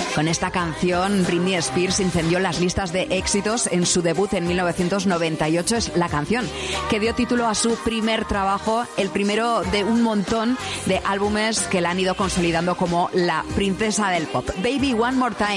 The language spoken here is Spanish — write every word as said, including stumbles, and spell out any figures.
Con esta canción, Britney Spears incendió las listas de éxitos en su debut en mil novecientos noventa y ocho. Es la canción que dio título a su primer trabajo, el primero de un montón de álbumes que la han ido consolidando como la princesa del pop. Baby One More Time.